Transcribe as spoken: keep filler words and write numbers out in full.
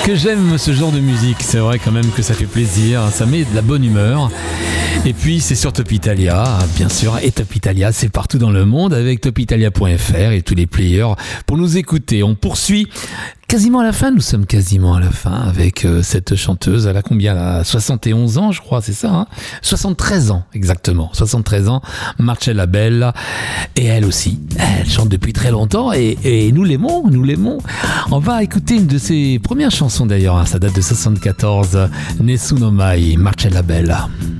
que j'aime ce genre de musique. C'est vrai quand même que ça fait plaisir, ça met de la bonne humeur. Et puis c'est sur Top Italia, bien sûr. Et Top Italia, c'est partout dans le monde avec top italia point f r et tous les players pour nous écouter. On poursuit quasiment à la fin. Nous sommes quasiment à la fin avec euh, cette chanteuse. Elle a combien là? soixante et onze ans, je crois, c'est ça, hein? soixante-treize ans, exactement. soixante-treize ans, Marcella Bella. Et elle aussi, elle chante depuis très longtemps et, et nous l'aimons, nous l'aimons. On va écouter une de ses premières chansons d'ailleurs, hein. Ça date de soixante-quatorze, Nessuno Mai, Marcella Bella.